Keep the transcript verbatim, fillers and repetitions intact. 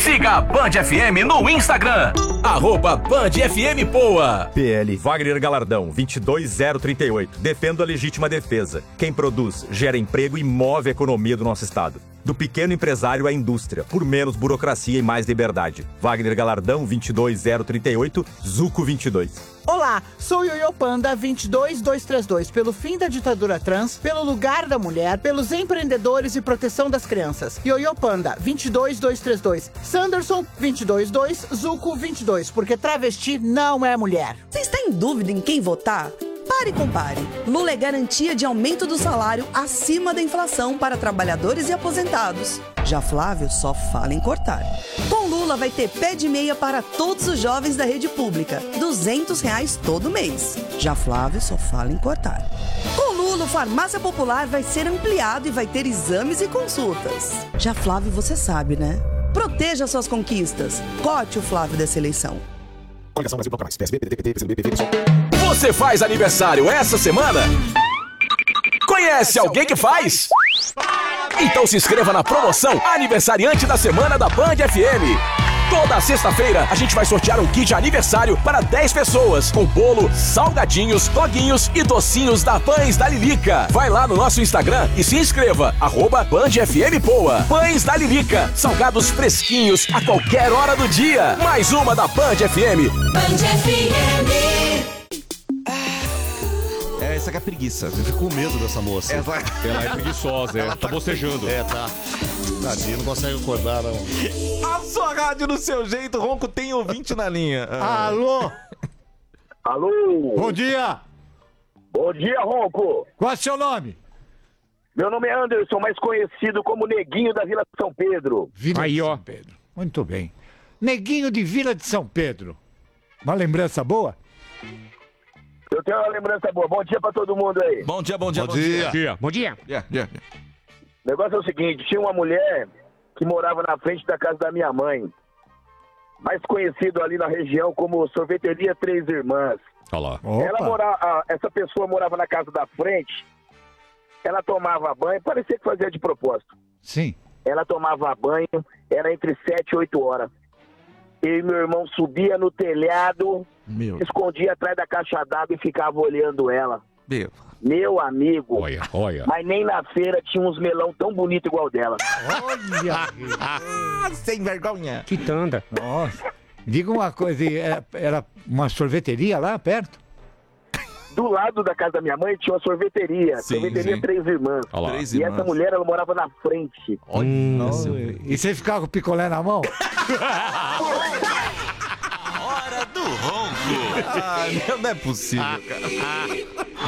Siga a Band F M no Instagram. Arroba Band F M Poa. P L Wagner Galardão, vinte e dois zero trinta e oito. Defendo a legítima defesa. Quem produz, gera emprego e move a economia do nosso estado. Do pequeno empresário à indústria, por menos burocracia e mais liberdade. Wagner Galardão, vinte e dois zero trinta e oito, Zuco vinte e dois. Olá, sou o Ioiô Panda vinte e dois mil duzentos e trinta e dois, pelo fim da ditadura trans, pelo lugar da mulher, pelos empreendedores e proteção das crianças. Ioiô Panda vinte e dois mil duzentos e trinta e dois, Sanderson vinte e dois dois, Zuco vinte e dois, porque travesti não é mulher. Você está em dúvida em quem votar? Pare e compare. Lula é garantia de aumento do salário acima da inflação para trabalhadores e aposentados. Já Flávio só fala em cortar. Com Lula vai ter pé de meia para todos os jovens da rede pública, duzentos reais todo mês. Já Flávio só fala em cortar. Com Lula, o Farmácia Popular vai ser ampliado e vai ter exames e consultas. Já Flávio, você sabe, né? Proteja suas conquistas. Cote o Flávio dessa eleição. Você faz aniversário essa semana? Conhece alguém que faz? Então se inscreva na promoção Aniversariante da Semana da Band F M. Toda sexta-feira a gente vai sortear um kit de aniversário para dez pessoas, com bolo, salgadinhos, doguinhos e docinhos da Pães da Lilica. Vai lá no nosso Instagram e se inscreva, arroba Band F M Poa. Pães da Lilica, salgados fresquinhos a qualquer hora do dia. Mais uma da Band F M. Band F M. É, essa que é a preguiça. Eu fico com medo dessa moça. É, vai. Ela é preguiçosa, ela tá bocejando. É, tá. Tadinho, não consegue acordar, não. A sua rádio do seu jeito, Ronco, tem ouvinte na linha. Ah. Alô? Alô? Bom dia! Bom dia, Ronco! Qual é o seu nome? Meu nome é Anderson, mais conhecido como Neguinho da Vila de São Pedro. Vila Aí, de São ó. Pedro. Muito bem. Neguinho de Vila de São Pedro. Uma lembrança boa? Eu tenho uma lembrança boa. Bom dia pra todo mundo aí. Bom dia, bom dia, bom, bom dia. dia. Bom dia. Yeah, yeah. O negócio é o seguinte, tinha uma mulher que morava na frente da casa da minha mãe, mais conhecido ali na região como Sorveteria Três Irmãs. Olá. Ela morava, essa pessoa morava na casa da frente, ela tomava banho, parecia que fazia de propósito. Sim. Ela tomava banho, era entre sete e oito horas. Eu e meu irmão subia no telhado, Meu. escondia atrás da caixa d'água e ficava olhando ela. Meu. Meu amigo, Olha, olha. mas nem na feira tinha uns melão tão bonito igual dela. Olha! Ah, sem vergonha. Que tanda. Nossa. Diga uma coisa, era, era uma sorveteria lá perto? Do lado da casa da minha mãe tinha uma sorveteria, Sim, sorveteria sim. Três Irmãs. Olha lá. Três E Irmãs. essa mulher, ela morava na frente. Olha. Nossa. E você ficava com o picolé na mão? Hora do Ronco. Ah, não é possível, cara.